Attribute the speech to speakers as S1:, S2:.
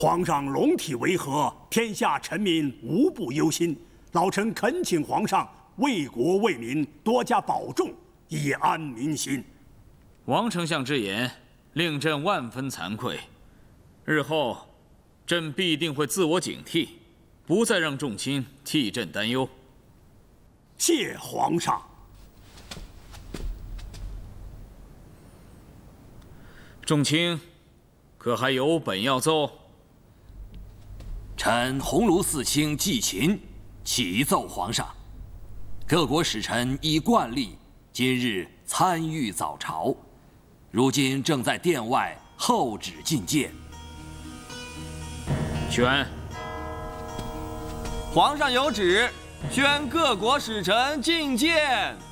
S1: 皇上龙体为和，天下臣民无不忧心。老臣恳请皇上为国为民多加保重，以安民心。
S2: 王丞相之言，令朕万分惭愧。日后，朕必定会自我警惕，不再让众卿替朕担忧。
S1: 谢皇上。
S2: 众卿，可还有本要奏？
S3: 臣鸿胪四卿季秦启奏皇上，各国使臣依惯例，今日参与早朝，如今正在殿外候旨觐见。
S2: 宣。
S4: 皇上有旨，宣各国使臣觐见。